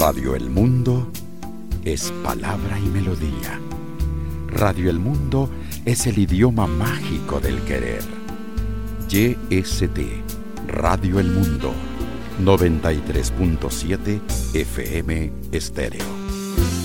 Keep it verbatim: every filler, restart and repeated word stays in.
Radio El Mundo es palabra y melodía. Radio El Mundo es el idioma mágico del querer. Y S T, Radio El Mundo, noventa y tres punto siete F M Estéreo.